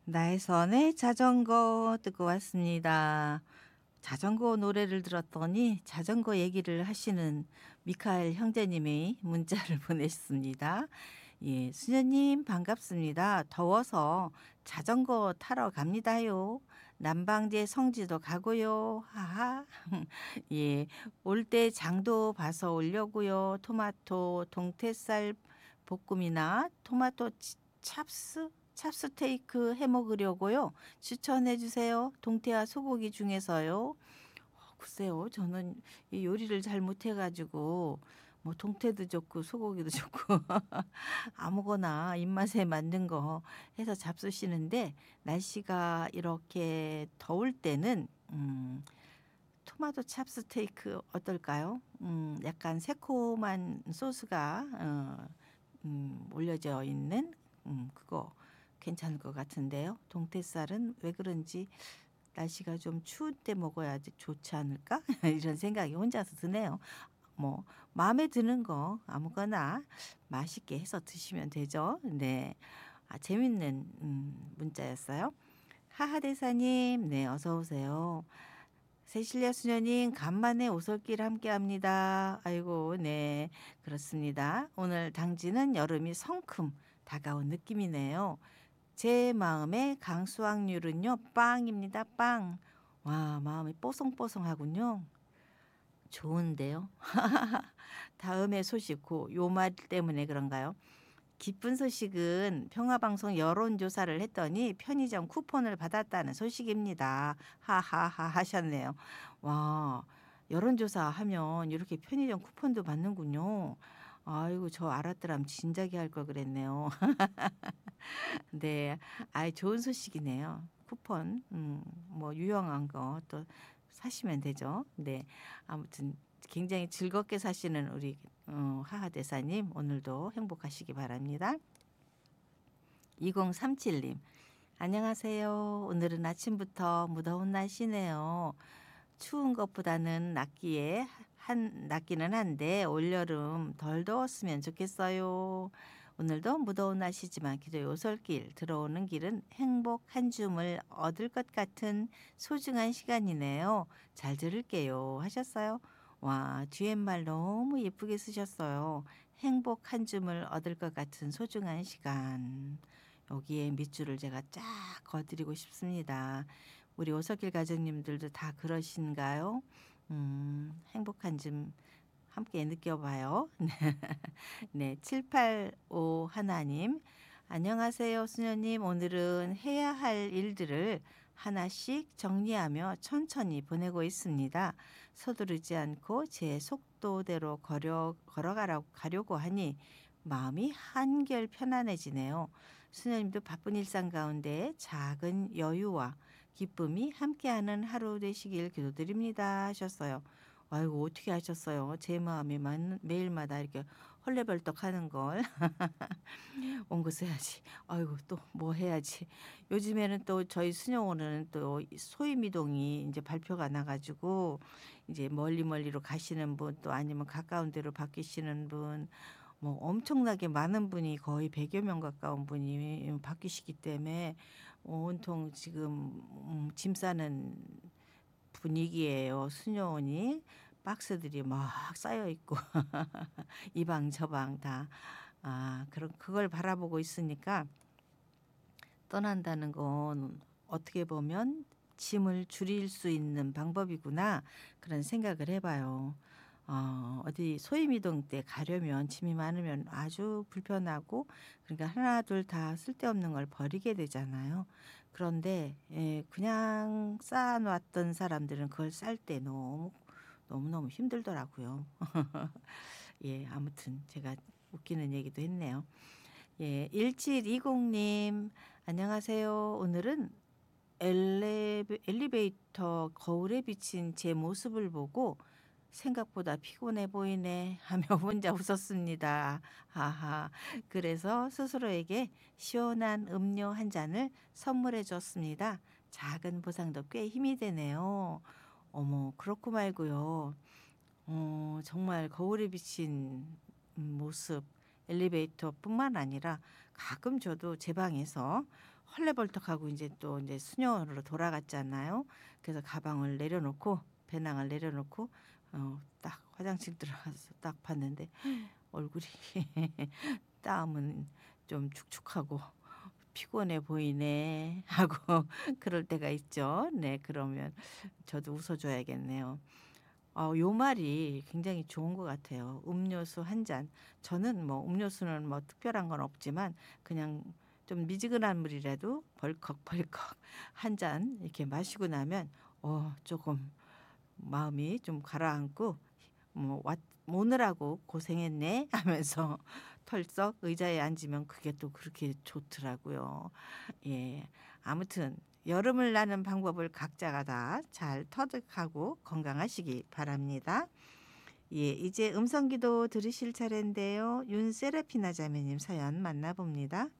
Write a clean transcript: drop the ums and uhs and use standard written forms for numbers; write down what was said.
나의 선의 자전거 듣고 왔습니다. 자전거 노래를 들었더니 자전거 얘기를 하시는 미카엘 형제님이 문자를 보냈습니다. 예, 수녀님 반갑습니다. 더워서 자전거 타러 갑니다요. 남방제 성지도 가고요. 하하. 예, 올 때 장도 봐서 오려고요. 토마토 동태살 볶음이나 토마토 찹스 찹스테이크 해 먹으려고요. 추천해 주세요. 동태와 소고기 중에서요. 글쎄요. 저는 이 요리를 잘 못해 가지고 뭐 동태도 좋고 소고기도 좋고 아무거나 입맛에 맞는 거 해서 잡수시는데, 날씨가 이렇게 더울 때는 토마토 찹스테이크 어떨까요? 약간 새콤한 소스가 올려져 있는 그거 괜찮을 것 같은데요. 동태살은 왜 그런지 날씨가 좀 추울 때 먹어야 좋지 않을까? 이런 생각이 혼자서 드네요. 뭐 마음에 드는 거 아무거나 맛있게 해서 드시면 되죠. 네. 재밌는 문자였어요. 하하대사님, 네, 어서 오세요. 세실리아 수녀님, 간만에 오솔길 함께합니다. 아이고, 네, 그렇습니다. 오늘 당지는 여름이 성큼 다가온 느낌이네요. 제 마음의 강수확률은요, 빵입니다. 빵. 와, 마음이 뽀송뽀송하군요. 좋은데요. 다음에 소식 요 말 때문에 그런가요? 기쁜 소식은 평화방송 여론조사를 했더니 편의점 쿠폰을 받았다는 소식입니다. 하하하 하셨네요. 와, 여론조사 하면 이렇게 편의점 쿠폰도 받는군요. 아이고, 저 알았더라면 진작에 할 걸 그랬네요. 네. 아이, 좋은 소식이네요. 쿠폰, 뭐, 유용한 거 또 사시면 되죠. 네. 아무튼 굉장히 즐겁게 사시는 우리 하하대사님, 오늘도 행복하시기 바랍니다. 2037님, 안녕하세요. 오늘은 아침부터 무더운 날씨네요. 추운 것보다는 낫기는 한데 올여름 덜 더웠으면 좋겠어요. 오늘도 무더운 날씨지만 기도의 오솔길 들어오는 길은 행복 한 줌을 얻을 것 같은 소중한 시간이네요. 잘 들을게요 하셨어요. 와, 뒤에말 너무 예쁘게 쓰셨어요. 행복 한 줌을 얻을 것 같은 소중한 시간. 여기에 밑줄을 제가 쫙 그어드리고 싶습니다. 우리 오석길 가족님들도 다 그러신가요? 행복한 좀 함께 느껴봐요. 네, 785 하나님. 안녕하세요, 수녀님. 오늘은 해야 할 일들을 하나씩 정리하며 천천히 보내고 있습니다. 서두르지 않고 제 속도대로 가려고 하니 마음이 한결 편안해지네요. 수녀님도 바쁜 일상 가운데 작은 여유와 기쁨이 함께하는 하루 되시길 기도드립니다 하셨어요. 아이고, 어떻게 하셨어요? 제 마음이 매일마다 이렇게 헐레벌떡 하는 걸. 옹고 써야지. 아이고, 또 뭐 해야지. 요즘에는 또 저희 수녀원은 또 소위미동이 이제 발표가 나가지고 이제 멀리로 가시는 분, 또 아니면 가까운 데로 바뀌시는 분, 뭐 엄청나게 많은 분이, 거의 100여 명 가까운 분이 바뀌시기 때문에 온통 지금 짐 싸는 분위기예요. 수녀원이 박스들이 막 쌓여 있고 이 방 저 방 다. 그런 그걸 바라보고 있으니까 떠난다는 건 어떻게 보면 짐을 줄일 수 있는 방법이구나, 그런 생각을 해봐요. 어디 소임이동 때 가려면 짐이 많으면 아주 불편하고, 그러니까 하나 둘 다 쓸데없는 걸 버리게 되잖아요. 그런데 그냥 쌓아놨던 사람들은 그걸 쌀 때 너무너무 힘들더라고요. 예, 아무튼 제가 웃기는 얘기도 했네요. 예, 1720님, 안녕하세요. 오늘은 엘리베이터 거울에 비친 제 모습을 보고 생각보다 피곤해 보이네 하며 혼자 웃었습니다. 하하. 그래서 스스로에게 시원한 음료 한 잔을 선물해 줬습니다. 작은 보상도 꽤 힘이 되네요. 어머, 그렇고 말고요. 정말 거울에 비친 모습, 엘리베이터뿐만 아니라 가끔 저도 제 방에서 헐레벌떡하고 이제 또 이제 수녀로 돌아갔잖아요. 그래서 가방을 내려놓고 배낭을 내려놓고 딱 화장실 들어가서 딱 봤는데 얼굴이 땀은 좀 축축하고 피곤해 보이네 하고 그럴 때가 있죠. 네, 그러면 저도 웃어줘야겠네요. 요 말이 굉장히 좋은 것 같아요. 음료수 한 잔. 저는 뭐 음료수는 뭐 특별한 건 없지만 그냥 좀 미지근한 물이라도 벌컥벌컥 한 잔 이렇게 마시고 나면 조금 마음이 좀 가라앉고 뭐 오느라고 고생했네 하면서 털썩 의자에 앉으면 그게 또 그렇게 좋더라고요. 예. 아무튼 여름을 나는 방법을 각자가 다 잘 터득하고 건강하시기 바랍니다. 예, 이제 음성기도 들으실 차례인데요. 윤세라피나 자매님 사연 만나봅니다.